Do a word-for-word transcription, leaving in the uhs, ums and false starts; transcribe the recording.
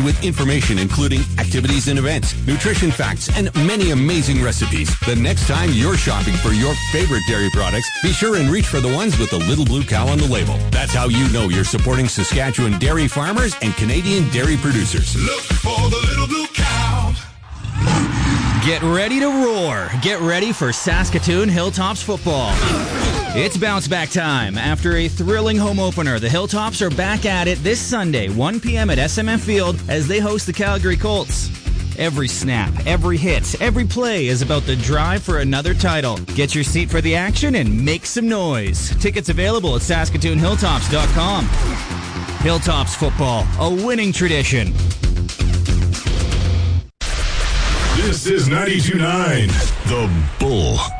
with information including activities and events, nutrition facts, and many amazing recipes. The next time you're shopping for your favorite dairy products, be sure and reach for the ones with the little blue cow on the label. That's how you know you're supporting Saskatchewan dairy farmers and Canadian dairy producers. Look for the little blue cow. Get ready to roar. Get ready for Saskatoon Hilltops football. It's bounce back time. After a thrilling home opener, the Hilltops are back at it this Sunday, one p.m. at S M F Field as they host the Calgary Colts. Every snap, every hit, every play is about the drive for another title. Get your seat for the action and make some noise. Tickets available at Saskatoon Hilltops dot com. Hilltops football, a winning tradition. This is ninety-two point nine The Bull.